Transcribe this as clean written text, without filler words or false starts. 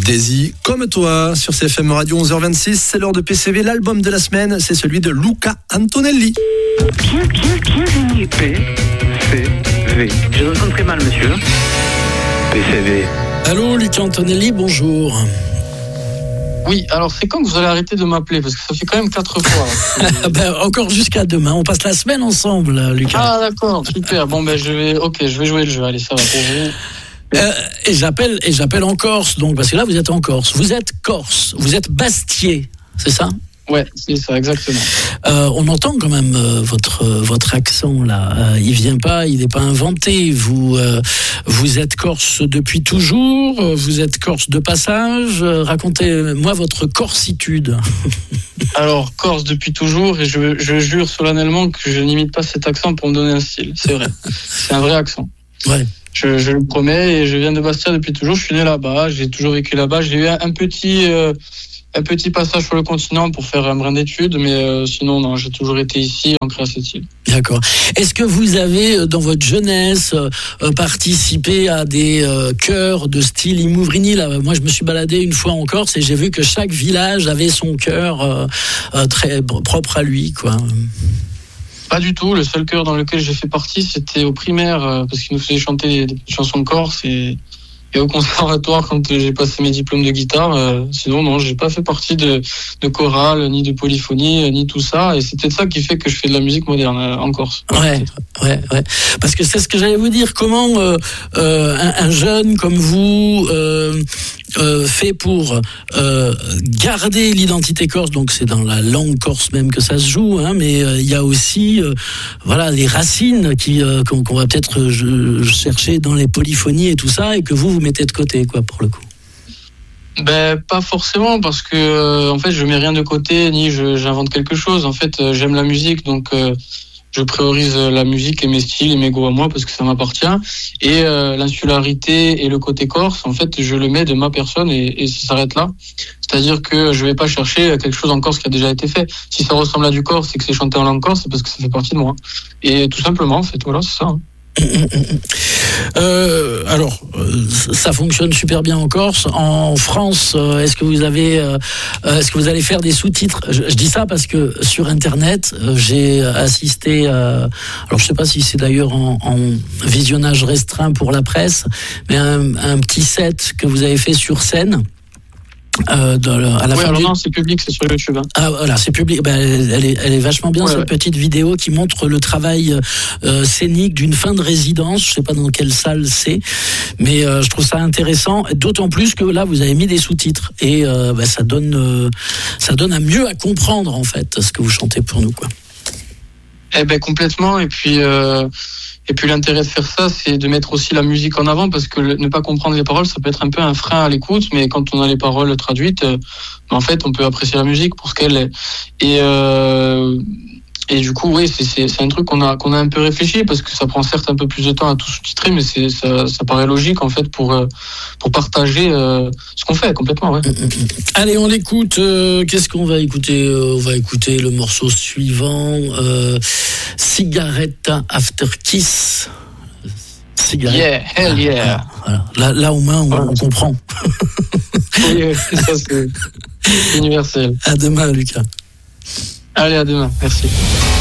Daisy, comme toi, sur CFM Radio 11h26, c'est l'heure de PCV. L'album de la semaine, c'est celui de Luca Antonelli. Bienvenue. PCV. Je ressens très mal, monsieur. PCV. Allô, Luca Antonelli, bonjour. Oui, alors c'est quand que vous allez arrêter de m'appeler, parce que ça fait quand même 4 fois. Encore jusqu'à demain, on passe la semaine ensemble, Lucas. Ah d'accord, super. Bon je vais jouer le jeu. Allez, ça va pour vous. Et j'appelle en Corse, donc parce que là vous êtes en Corse. Vous êtes Corse, vous êtes Bastiais, c'est ça ? Ouais, c'est ça, exactement. On entend quand même votre accent là. Il vient pas, il n'est pas inventé. Vous êtes Corse depuis toujours. Vous êtes Corse de passage. Racontez-moi votre corsitude. Alors Corse depuis toujours, et je jure solennellement que je n'imite pas cet accent pour me donner un style. C'est vrai, c'est un vrai accent. Ouais. Je le promets, et je viens de Bastia depuis toujours. Je suis né là-bas, j'ai toujours vécu là-bas. J'ai eu un petit passage sur le continent pour faire un brin d'études, mais sinon, non, j'ai toujours été ici, ancré à cette île. D'accord. Est-ce que vous avez, dans votre jeunesse, participé à des chœurs de style Imouvrini là ? Moi, je me suis baladé une fois en Corse et j'ai vu que chaque village avait son chœur très propre à lui, quoi. Pas du tout. Le seul chœur dans lequel j'ai fait partie, c'était au primaire, parce qu'ils nous faisaient chanter des petites chansons corse, et au conservatoire quand j'ai passé mes diplômes de guitare. Sinon, non, j'ai pas fait partie de chorale, ni de polyphonie, ni tout ça. Et c'est peut-être ça qui fait que je fais de la musique moderne en Corse. Ouais. Parce que c'est ce que j'allais vous dire. Comment un jeune comme vous fait pour garder l'identité corse. Donc c'est dans la langue corse même que ça se joue, hein, mais il y a aussi les racines qu'on va peut-être chercher dans les polyphonies et tout ça, et que vous mettez de côté, quoi, pour le coup. Pas forcément, parce que en fait je mets rien de côté, ni j'invente quelque chose. En fait, j'aime la musique, donc je priorise la musique et mes styles et mes goûts à moi, parce que ça m'appartient. Et l'insularité et le côté corse, en fait, je le mets de ma personne, et ça s'arrête là. C'est-à-dire que je vais pas chercher quelque chose en Corse qui a déjà été fait. Si ça ressemble à du corse et que c'est chanté en langue corse, c'est parce que ça fait partie de moi. Et tout simplement, en fait, voilà, c'est ça. Alors, ça fonctionne super bien en Corse. En France, est-ce que vous allez faire des sous-titres ? Je dis ça parce que sur Internet, j'ai assisté. Alors, je sais pas si c'est d'ailleurs en visionnage restreint pour la presse, mais un petit set que vous avez fait sur scène. À la fin non, c'est public, c'est sur YouTube. Hein. Ah voilà, c'est public. Elle est vachement bien, cette petite vidéo qui montre le travail scénique d'une fin de résidence. Je sais pas dans quelle salle c'est, mais je trouve ça intéressant. D'autant plus que là, vous avez mis des sous-titres, et ça donne à mieux à comprendre en fait ce que vous chantez pour nous, quoi. Complètement. Et puis l'intérêt de faire ça, c'est de mettre aussi la musique en avant, parce que ne pas comprendre les paroles, ça peut être un peu un frein à l'écoute, mais quand on a les paroles traduites, en fait, on peut apprécier la musique pour ce qu'elle est. Et du coup, oui, c'est un truc qu'on a un peu réfléchi, parce que ça prend certes un peu plus de temps à tout sous-titrer, mais ça paraît logique en fait pour partager ce qu'on fait complètement. Ouais. Allez, on l'écoute. Qu'est-ce qu'on va écouter ? On va écouter le morceau suivant, Cigaretta After Kiss. Cigarette. Yeah, hell yeah. Voilà. Là au moins on comprend. Oui, ça c'est universel. À demain, Lucas. Allez, à demain. Merci.